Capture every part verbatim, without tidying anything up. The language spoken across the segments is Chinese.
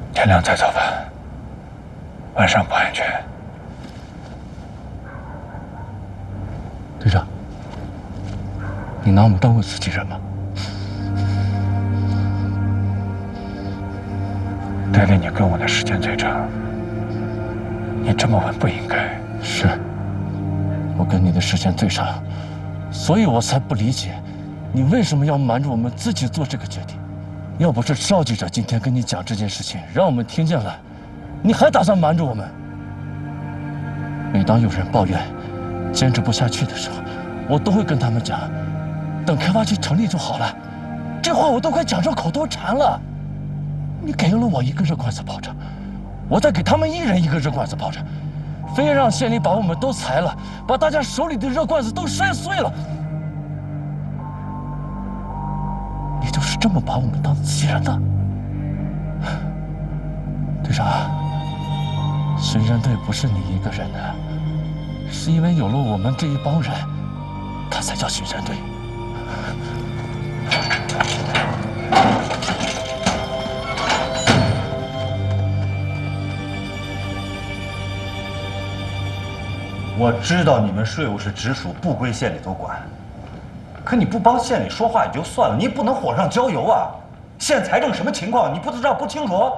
天亮再造反，晚上不安全。 队长，你拿我们当过自己人吗？ 带领你跟我的时间最长，你这么问不应该。 是，我跟你的时间最长，所以我才不理解，你为什么要瞒着我们自己做这个决定？要不是邵记者今天跟你讲这件事情，让我们听见了，你还打算瞒着我们？每当有人抱怨坚持不下去的时候，我都会跟他们讲，等开发区成立就好了。这话我都快讲成口头禅了。你给了我一个热罐子炮仗，我再给他们一人一个热罐子炮仗，非让县里把我们都裁了，把大家手里的热罐子都摔碎了。你就是这么把我们当自己人的？队长，巡山队不是你一个人的，是因为有了我们这一帮人，它才叫巡山队。 我知道你们税务是直属，不归县里头管。可你不帮县里说话也就算了，你也不能火上浇油啊！县财政什么情况，你不知道不清楚？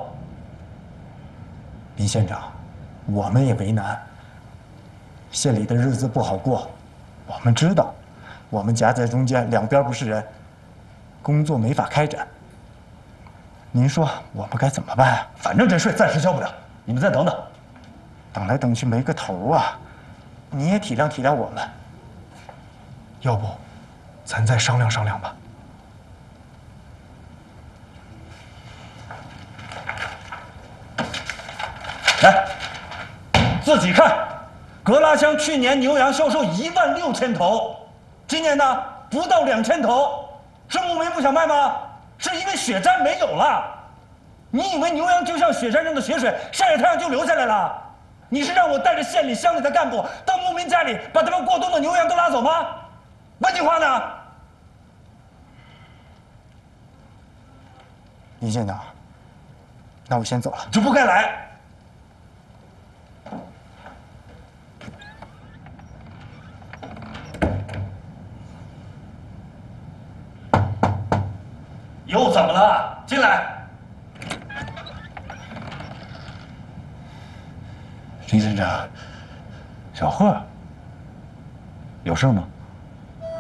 林县长，我们也为难。县里的日子不好过，我们知道，我们夹在中间，两边不是人，工作没法开展。您说我们该怎么办啊？ 反正这税暂时交不了，你们再等等。 等来等去没个头啊！你也体谅体谅我们。 要不，咱再商量商量吧。 来，自己看，格拉乡去年牛羊销售一万六千头，今年呢不到两千头，是牧民不想卖吗？是因为血毡没有了。你以为牛羊就像雪山上的雪水，晒着太阳就流下来了？你是让我带着县里乡里的干部到牧民家里，把他们过冬的牛羊都拉走吗？问句话呢？ 林县长，那我先走了。 就不该来。又怎么了？进来。 林县长，小贺， 有事吗？